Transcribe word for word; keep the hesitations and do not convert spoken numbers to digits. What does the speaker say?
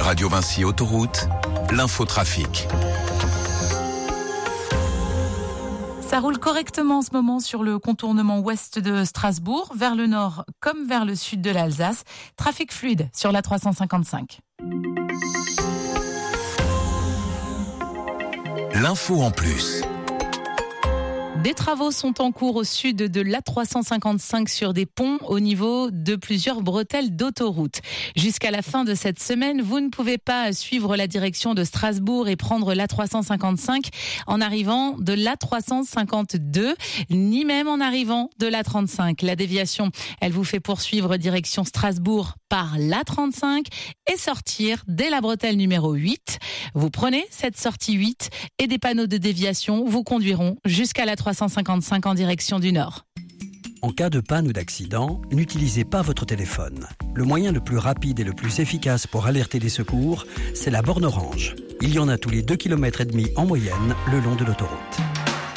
Radio Vinci Autoroute, l'infotrafic. Ça roule correctement en ce moment sur le contournement ouest de Strasbourg, vers le nord comme vers le sud de l'Alsace. Trafic fluide sur la trois cent cinquante-cinq. L'info en plus. Des travaux sont en cours au sud de l'A trois cent cinquante-cinq sur des ponts au niveau de plusieurs bretelles d'autoroute. Jusqu'à la fin de cette semaine, vous ne pouvez pas suivre la direction de Strasbourg et prendre l'A trois cent cinquante-cinq en arrivant de l'A trois cent cinquante-deux, ni même en arrivant de l'A trente-cinq. La déviation, elle vous fait poursuivre direction Strasbourg par l'A trente-cinq et sortir dès la bretelle numéro huit. Vous prenez cette sortie huit et des panneaux de déviation vous conduiront jusqu'à l'A trois cent cinquante-cinq en direction du nord. En cas de panne ou d'accident, n'utilisez pas votre téléphone. Le moyen le plus rapide et le plus efficace pour alerter les secours, c'est la borne orange. Il y en a tous les deux kilomètres et demi en moyenne le long de l'autoroute.